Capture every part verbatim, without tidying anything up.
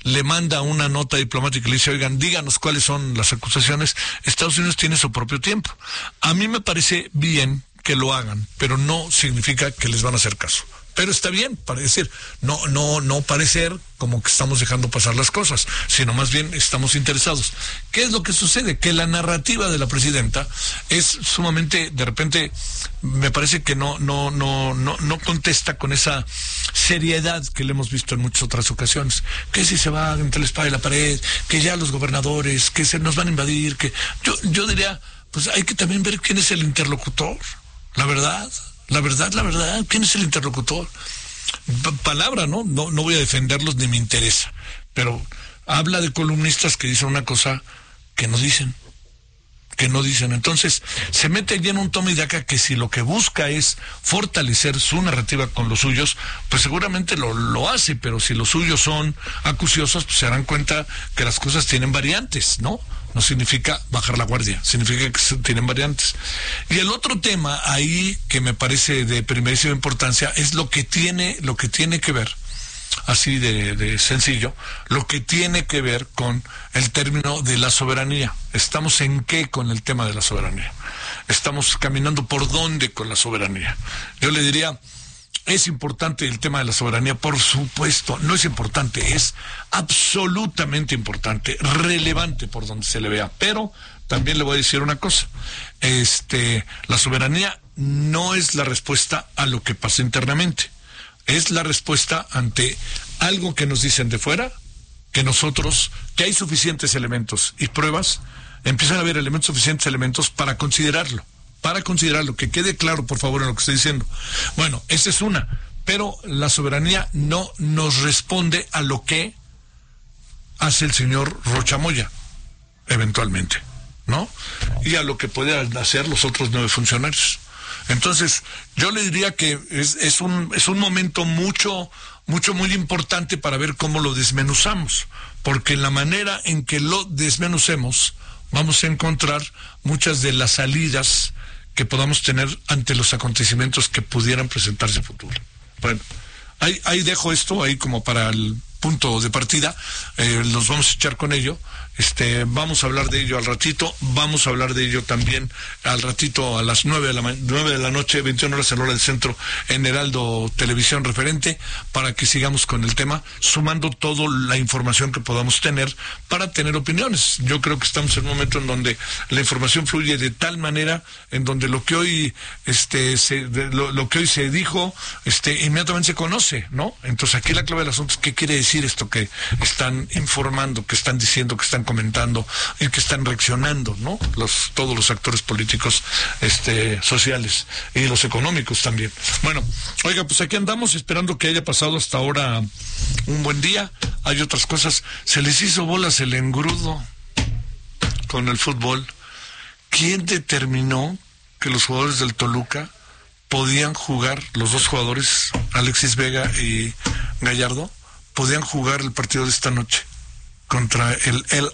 le manda una nota diplomática y le dice, oigan, díganos cuáles son las acusaciones, Estados Unidos tiene su propio tiempo. A mí me parece bien que lo hagan, pero no significa que les van a hacer caso. Pero está bien, para decir, no, no, no parecer como que estamos dejando pasar las cosas, sino más bien estamos interesados. ¿Qué es lo que sucede? Que la narrativa de la presidenta es sumamente, de repente, me parece que no, no, no, no, no contesta con esa seriedad que le hemos visto en muchas otras ocasiones. Que si se va entre la espada y la pared, que ya los gobernadores, que se nos van a invadir, que yo, yo diría, pues hay que también ver quién es el interlocutor, la verdad. La verdad, la verdad, ¿quién es el interlocutor? P- palabra, ¿no? ¿no? No voy a defenderlos ni me interesa, pero habla de columnistas que dicen una cosa que no dicen, que no dicen. Entonces, se mete allí en un toma y daca que si lo que busca es fortalecer su narrativa con los suyos, pues seguramente lo, lo hace, pero si los suyos son acuciosos, pues se darán cuenta que las cosas tienen variantes, ¿no? No significa bajar la guardia, significa que tienen variantes. Y el otro tema ahí que me parece de primerísima importancia es lo que tiene, lo que tiene que ver, así de, de sencillo, lo que tiene que ver con el término de la soberanía. ¿Estamos en qué con el tema de la soberanía? ¿Estamos caminando por dónde con la soberanía? Yo le diría, es importante el tema de la soberanía, por supuesto, no es importante, es absolutamente importante, relevante por donde se le vea, pero también le voy a decir una cosa, este, la soberanía no es la respuesta a lo que pasa internamente, es la respuesta ante algo que nos dicen de fuera, que nosotros, que hay suficientes elementos y pruebas, empiezan a haber elementos, suficientes elementos para considerarlo. Para considerarlo, que quede claro, por favor, en lo que estoy diciendo. Bueno, esa es una, pero la soberanía no nos responde a lo que hace el señor Rocha Moya, eventualmente, ¿no? Y a lo que pueden hacer los otros nueve funcionarios. Entonces, yo le diría que es, es un, es un momento mucho, mucho, muy importante para ver cómo lo desmenuzamos, porque en la manera en que lo desmenucemos, vamos a encontrar muchas de las salidas que podamos tener ante los acontecimientos que pudieran presentarse en futuro. Bueno, ahí, ahí dejo esto, ahí como para el punto de partida, eh, los vamos a echar con ello. Este, vamos a hablar de ello al ratito, vamos a hablar de ello también al ratito a las nueve de la nueve de la noche, veintiuna horas en hora del centro, en Heraldo Televisión Referente, para que sigamos con el tema, sumando toda la información que podamos tener para tener opiniones. Yo creo que estamos en un momento en donde la información fluye de tal manera, en donde lo que hoy este se, lo, lo que hoy se dijo, este inmediatamente se conoce, ¿no? Entonces aquí la clave del asunto es qué quiere decir esto que están informando, que están diciendo, que están comentando y que están reaccionando, ¿no? Los, todos los actores políticos, este, sociales y los económicos también. Bueno, oiga, pues aquí andamos esperando que haya pasado hasta ahora un buen día. Hay otras cosas. Se les hizo bolas el engrudo con el fútbol. ¿Quién determinó que los jugadores del Toluca podían jugar, los dos jugadores, Alexis Vega y Gallardo, podían jugar el partido de esta noche contra el L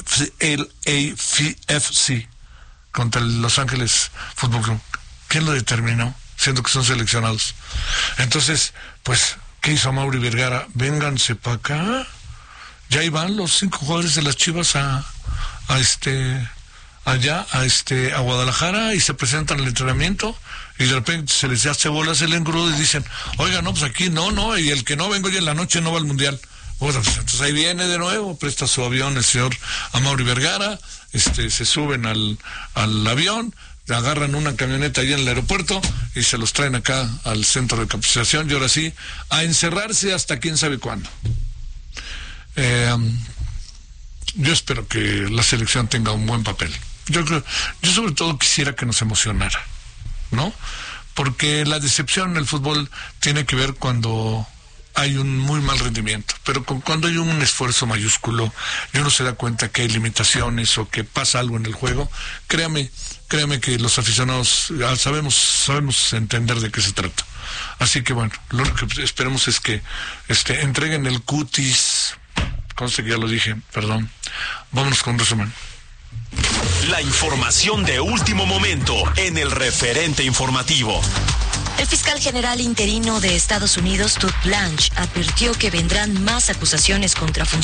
A F C, contra el Los Ángeles Fútbol Club? ¿Quién lo determinó? Siendo que son seleccionados. Entonces, pues, ¿qué hizo Mauri Vergara? Vénganse para acá. Ya iban los cinco jugadores de las Chivas a, a este, allá, a este, a Guadalajara, y se presentan al entrenamiento, y de repente se les hace bolas el engrudo y dicen, oiga, no, pues aquí no, no, y el que no venga hoy en la noche no va al Mundial. Bueno, pues entonces ahí viene de nuevo, presta su avión el señor Amaury Vergara, este, se suben al, al avión, agarran una camioneta ahí en el aeropuerto y se los traen acá al centro de capacitación, y ahora sí, a encerrarse hasta quién sabe cuándo. Eh, yo espero que la selección tenga un buen papel. Yo creo, yo sobre todo quisiera que nos emocionara, ¿no? Porque la decepción en el fútbol tiene que ver cuando hay un muy mal rendimiento, pero con, cuando hay un esfuerzo mayúsculo y uno se da cuenta que hay limitaciones o que pasa algo en el juego, créame, créame que los aficionados sabemos, sabemos entender de qué se trata. Así que bueno, lo único que esperemos es que este, entreguen el cutis, conste que ya lo dije, perdón. Vámonos con un resumen. La información de último momento en el referente informativo. El fiscal general interino de Estados Unidos, Todd Blanche, advirtió que vendrán más acusaciones contra funcionarios